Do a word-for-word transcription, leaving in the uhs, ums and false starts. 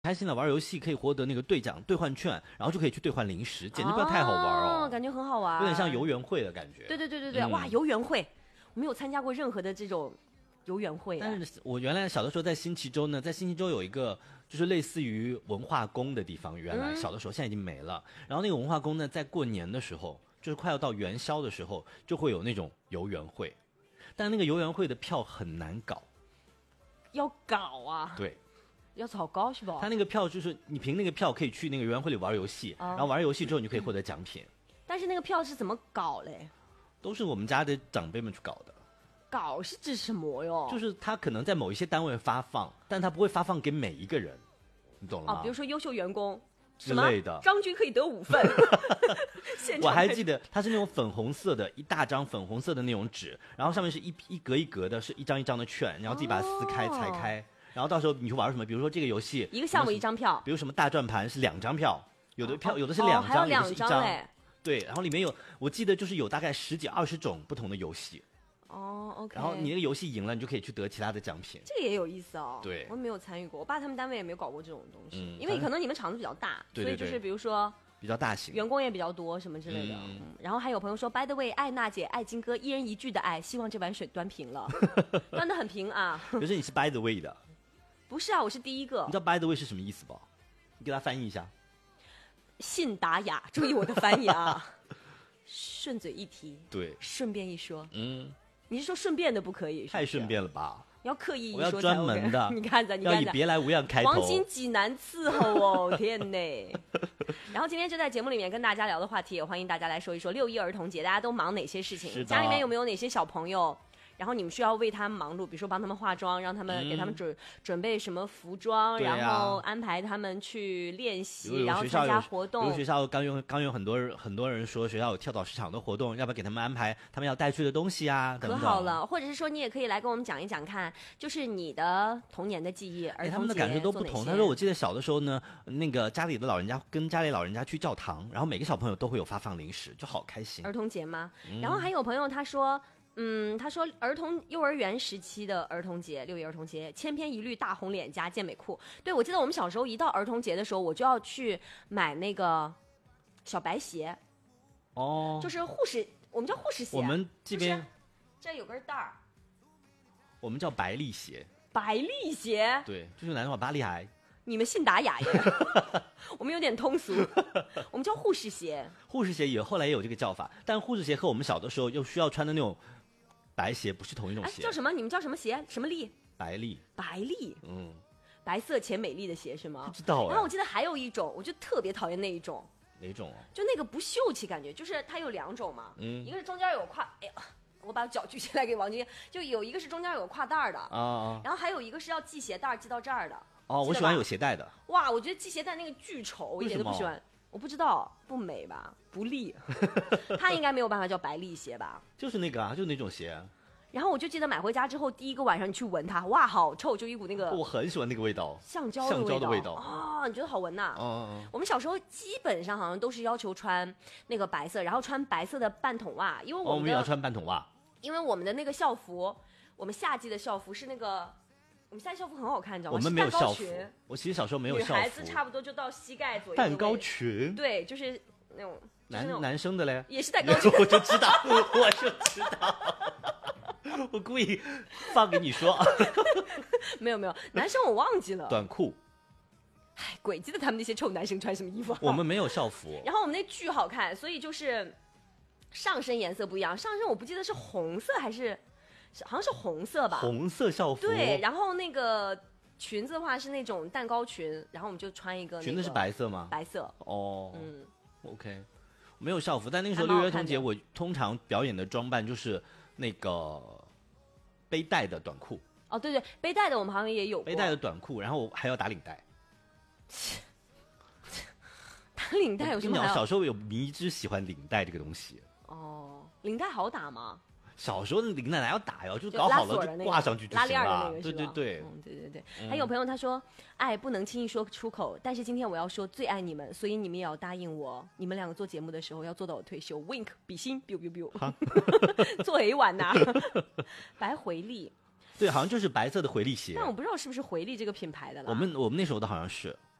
开心了，玩游戏可以获得那个兑奖兑换券，然后就可以去兑换零食，简直不要太好玩哦， 哦感觉很好玩， 有点像游园会的感觉。 对对对对对， 嗯、 哇，游园会，我没有参加过任何的这种游园会。 但是我原来小的时候在新奇州呢，在新奇州有一个就是类似于文化宫的地方，原来小的时候、嗯、现在已经没了。然后那个文化宫呢，在过年的时候，就是快要到元宵的时候，就会有那种游园会，但那个游园会的票很难搞。 要搞啊？ 对。 要炒高是吧？ 他那个票就是你凭那个票可以去那个游园会里玩游戏，哦、然后玩游戏之后你就可以获得奖品。 但是那个票是怎么搞嘞？ 都是我们家的长辈们去搞的。 搞是指什么哟？ 就是他可能在某一些单位发放，但他不会发放给每一个人，你懂了吗？ 哦，比如说优秀员工之类的， 张军可以得五份。 我还记得它是那种粉红色的，一大张粉红色的那种纸，然后上面是一一格一格的，是一张一张的券，然后自己把它撕开、裁开。哦，然后到时候你去玩什么？比如说这个游戏， 一个项目一张票， 比如什么大转盘是两张票，有的票、哦、有的是两张， 哦、有的是一张。对，然后里面有，我记得就是有大概十几二十种不同的游戏。 哦 ，OK。 然后你那个游戏赢了，你就可以去得其他的奖品。 这个也有意思哦。 对， 我没有参与过，我爸他们单位也没有搞过这种东西， 嗯、 因为可能你们厂子比较大， 对对对， 所以就是比如说。 比较大型， 员工也比较多，什么之类的。嗯嗯、然后还有朋友说 ，By the way， 爱娜姐、爱金哥，一人一句的爱，希望这碗水端平了，端得很平啊。 可是你是 By the way 的， 不是啊，我是第一个。 你知道 By the way 是什么意思不？你给他翻译一下。 信达雅，注意我的翻译啊。顺嘴一提， 对， 顺便一说， 嗯， 你是说顺便的不可以？是不是太顺便了吧？ 要刻意一说， 我要专门的。 你看着，你看着， 要以别来无恙开头。 黄金济南伺候哦，天哪！然后今天就在节目里面跟大家聊的话题，也欢迎大家来说一说六一儿童节，大家都忙哪些事情？家里面有没有哪些小朋友？然后你们需要为他们忙碌，比如说帮他们化妆，让他们、嗯、给他们准准备什么服装、啊，然后安排他们去练习，然后参加活动。 比如学校刚有刚有很多人很多人说学校有跳蚤市场的活动，要不要给他们安排他们要带去的东西啊？ 可好了，或者是说你也可以来跟我们讲一讲看，就是你的童年的记忆，儿童节、 哎、他们的感受都不同。他说我记得小的时候呢，那个家里的老人家跟家里老人家去教堂，然后每个小朋友都会有发放零食，就好开心。 儿童节吗？ 嗯、 然后还有朋友他说。嗯，他说儿童幼儿园时期的儿童节，六一儿童节，千篇一律大红脸加健美裤。对，我记得我们小时候一到儿童节的时候，我就要去买那个小白鞋。 哦， 就是护士，我们叫护士鞋。 我们这边、就是、 这有根带儿， 我们叫白丽鞋。 白丽鞋？ 对，就是南华巴黎海。 你们信达雅耶？我们有点通俗，我们叫护士鞋。 护士鞋也后来也有这个叫法，但护士鞋和我们小的时候又需要穿的那种白鞋不是同一种鞋。 叫什么？你们叫什么鞋？什么丽？ 白丽。 白丽。 嗯， 白色且美丽的鞋是吗？ 不知道、啊。 然后我记得还有一种，我就特别讨厌那一种。 哪种、啊？ 就那个不秀气感觉，就是它有两种嘛， 嗯， 一个是中间有挎，哎呀，我把脚举起来给王晶，就有一个是中间有挎带的啊， 然后还有一个是要系鞋带系到这儿的。 哦，我喜欢有鞋带的。 哇，我觉得系鞋带那个巨丑，我一点都不喜欢。我不知道，不美吧？不利。它应该没有办法叫白丽鞋吧？ 就是那个啊，就是那种鞋。 然后我就记得买回家之后，第一个晚上你去闻它，哇，好臭，就一股那个。 我很喜欢那个味道， 橡胶橡胶的味道啊、哦，你觉得好闻呐？ 嗯嗯嗯。 我们小时候基本上好像都是要求穿那个白色，然后穿白色的半筒袜，因为我们、 哦、我们也要穿半筒袜， 因为我们的那个校服，我们夏季的校服是那个。我们现在校服很好看，你知道吗？ 我们没有校服。我其实小时候没有校服。 女孩子差不多就到膝盖左右。 蛋糕裙。 对，就是那种。 男、 就是、 男生的嘞。 也是蛋糕裙。 我就知道，我就知道。我故意放给你说。 没有没有，男生我忘记了。 短裤。 唉，鬼记得他们那些臭男生穿什么衣服、啊。 我们没有校服。 然后我们那巨好看，所以就是上身颜色不一样，上身我不记得是红色还是。好像是红色吧， 红色校服。 对，然后那个裙子的话是那种蛋糕裙，然后我们就穿一个、那个。 裙子是白色吗？ 白色。 哦， 嗯 ，OK， 没有校服，但那个时候六一儿童节，我通常表演的装扮就是那个背带的短裤。 哦，对对，背带的我们好像也有过。 背带的短裤，然后还要打领带。 打领带有什么？ 我小时候有迷之喜欢领带这个东西。 哦，领带好打吗？ 小时候的领带哪要打呀，就搞好了就挂上去就行了。 拉链的那个对对对， 嗯，对对对。嗯、还有朋友他说，爱不能轻易说出口，但是今天我要说最爱你们，所以你们也要答应我，你们两个做节目的时候要做到我退休。Wink 比心 biu biu biu，做 A 碗呐，白回力。 对，好像就是白色的回力鞋。 但我不知道是不是回力这个品牌的了。 我们我们那时候的好像是。